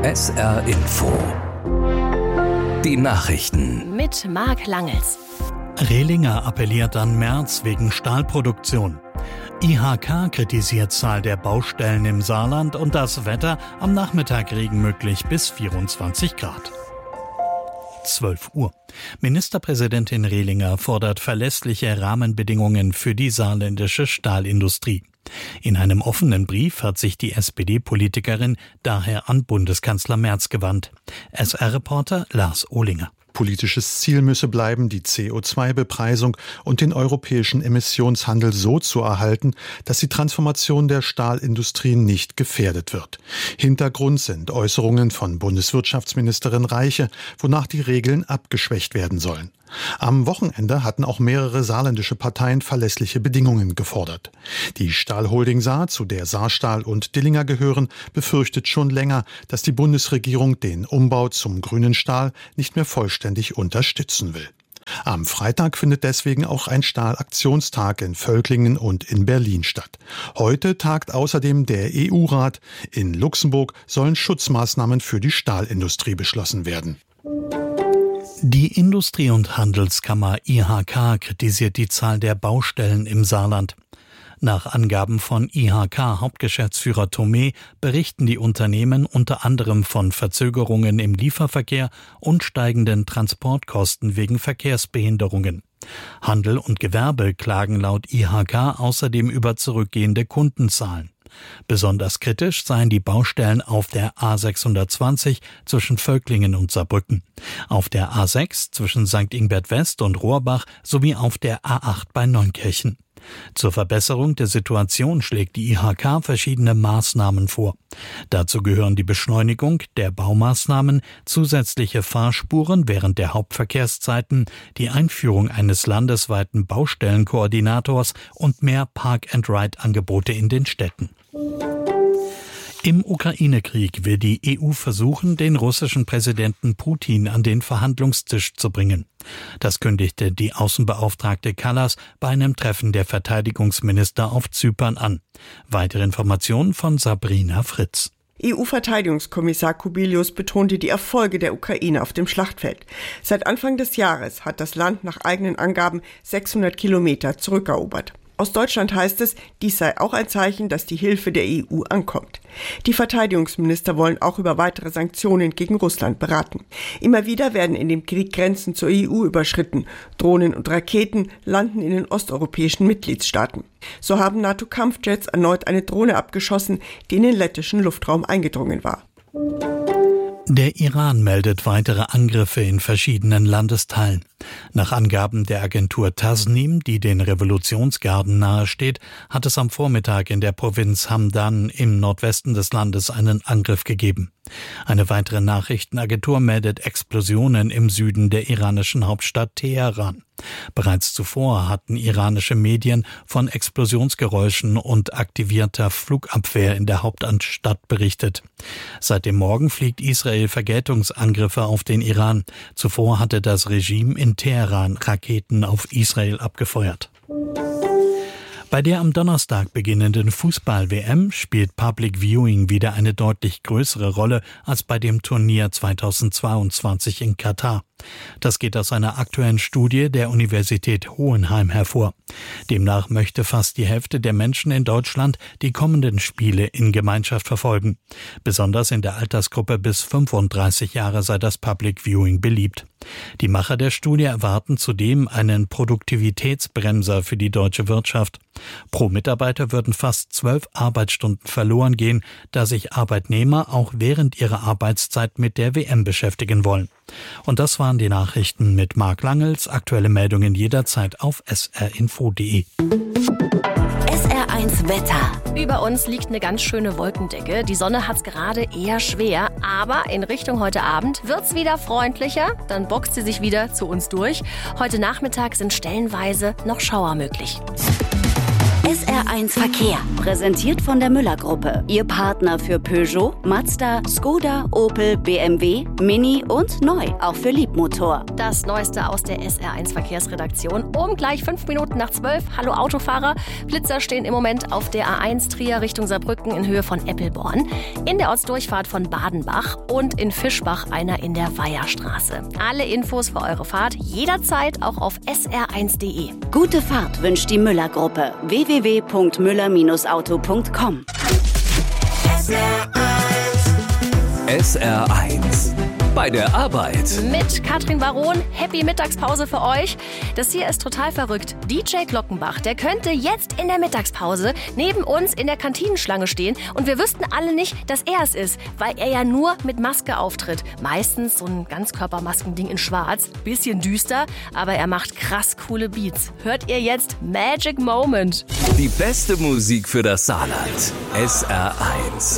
SR Info. Die Nachrichten. Mit Marc Langels. Rehlinger appelliert an Merz wegen Stahlproduktion. IHK kritisiert Zahl der Baustellen im Saarland und das Wetter, am Nachmittag Regen möglich bis 24 Grad. 12 Uhr. Ministerpräsidentin Rehlinger fordert verlässliche Rahmenbedingungen für die saarländische Stahlindustrie. In einem offenen Brief hat sich die SPD-Politikerin daher an Bundeskanzler Merz gewandt. SR-Reporter Lars Ohlinger. Politisches Ziel müsse bleiben, die CO2-Bepreisung und den europäischen Emissionshandel so zu erhalten, dass die Transformation der Stahlindustrie nicht gefährdet wird. Hintergrund sind Äußerungen von Bundeswirtschaftsministerin Reiche, wonach die Regeln abgeschwächt werden sollen. Am Wochenende hatten auch mehrere saarländische Parteien verlässliche Bedingungen gefordert. Die Stahlholding Saar, zu der Saarstahl und Dillinger gehören, befürchtet schon länger, dass die Bundesregierung den Umbau zum grünen Stahl nicht mehr vollständig unterstützen will. Am Freitag findet deswegen auch ein Stahlaktionstag in Völklingen und in Berlin statt. Heute tagt außerdem der EU-Rat. In Luxemburg sollen Schutzmaßnahmen für die Stahlindustrie beschlossen werden. Die Industrie- und Handelskammer IHK kritisiert die Zahl der Baustellen im Saarland. Nach Angaben von IHK-Hauptgeschäftsführer Thomé berichten die Unternehmen unter anderem von Verzögerungen im Lieferverkehr und steigenden Transportkosten wegen Verkehrsbehinderungen. Handel und Gewerbe klagen laut IHK außerdem über zurückgehende Kundenzahlen. Besonders kritisch seien die Baustellen auf der A620 zwischen Völklingen und Saarbrücken, auf der A6 zwischen St. Ingbert West und Rohrbach sowie auf der A8 bei Neunkirchen. Zur Verbesserung der Situation schlägt die IHK verschiedene Maßnahmen vor. Dazu gehören die Beschleunigung der Baumaßnahmen, zusätzliche Fahrspuren während der Hauptverkehrszeiten, die Einführung eines landesweiten Baustellenkoordinators und mehr Park-and-Ride-Angebote in den Städten. Im Ukraine-Krieg will die EU versuchen, den russischen Präsidenten Putin an den Verhandlungstisch zu bringen. Das kündigte die Außenbeauftragte Kallas bei einem Treffen der Verteidigungsminister auf Zypern an. Weitere Informationen von Sabrina Fritz. EU-Verteidigungskommissar Kubilius betonte die Erfolge der Ukraine auf dem Schlachtfeld. Seit Anfang des Jahres hat das Land nach eigenen Angaben 600 Kilometer zurückerobert. Aus Deutschland heißt es, dies sei auch ein Zeichen, dass die Hilfe der EU ankommt. Die Verteidigungsminister wollen auch über weitere Sanktionen gegen Russland beraten. Immer wieder werden in dem Krieg Grenzen zur EU überschritten. Drohnen und Raketen landen in den osteuropäischen Mitgliedstaaten. So haben NATO-Kampfjets erneut eine Drohne abgeschossen, die in den lettischen Luftraum eingedrungen war. Der Iran meldet weitere Angriffe in verschiedenen Landesteilen. Nach Angaben der Agentur Tasnim, die den Revolutionsgarden nahesteht, hat es am Vormittag in der Provinz Hamdan im Nordwesten des Landes einen Angriff gegeben. Eine weitere Nachrichtenagentur meldet Explosionen im Süden der iranischen Hauptstadt Teheran. Bereits zuvor hatten iranische Medien von Explosionsgeräuschen und aktivierter Flugabwehr in der Hauptstadt berichtet. Seit dem Morgen fliegt Israel Vergeltungsangriffe auf den Iran. Zuvor hatte das Regime in Teheran Raketen auf Israel abgefeuert. Bei der am Donnerstag beginnenden Fußball-WM spielt Public Viewing wieder eine deutlich größere Rolle als bei dem Turnier 2022 in Katar. Das geht aus einer aktuellen Studie der Universität Hohenheim hervor. Demnach möchte fast die Hälfte der Menschen in Deutschland die kommenden Spiele in Gemeinschaft verfolgen. Besonders in der Altersgruppe bis 35 Jahre sei das Public Viewing beliebt. Die Macher der Studie erwarten zudem einen Produktivitätsbremser für die deutsche Wirtschaft. Pro Mitarbeiter würden fast 12 Arbeitsstunden verloren gehen, da sich Arbeitnehmer auch während ihrer Arbeitszeit mit der WM beschäftigen wollen. Und das waren die Nachrichten mit Marc Langels. Aktuelle Meldungen jederzeit auf srinfo.de. SR1 Wetter. Über uns liegt eine ganz schöne Wolkendecke. Die Sonne hat's gerade eher schwer, aber in Richtung heute Abend wird's wieder freundlicher. Dann boxt sie sich wieder zu uns durch. Heute Nachmittag sind stellenweise noch Schauer möglich. SR1 Verkehr, präsentiert von der Müller-Gruppe. Ihr Partner für Peugeot, Mazda, Skoda, Opel, BMW, Mini und neu, auch für Liebmotor. Das Neueste aus der SR1 Verkehrsredaktion. Um gleich 5 Minuten nach 12. Hallo Autofahrer. Blitzer stehen im Moment auf der A1 Trier Richtung Saarbrücken in Höhe von Eppelborn. In der Ortsdurchfahrt von Badenbach und in Fischbach einer in der Weiherstraße. Alle Infos für eure Fahrt jederzeit auch auf sr1.de. Gute Fahrt wünscht die Müller-Gruppe. www.müller-auto.com. SR1 bei der Arbeit. Mit Katrin Baron, happy Mittagspause für euch. Das hier ist total verrückt. DJ Glockenbach, der könnte jetzt in der Mittagspause neben uns in der Kantinenschlange stehen und wir wüssten alle nicht, dass er es ist, weil er ja nur mit Maske auftritt. Meistens so ein Ganzkörpermaskending in schwarz, bisschen düster, aber er macht krass coole Beats. Hört ihr jetzt Magic Moment. Die beste Musik für das Saarland. SR1.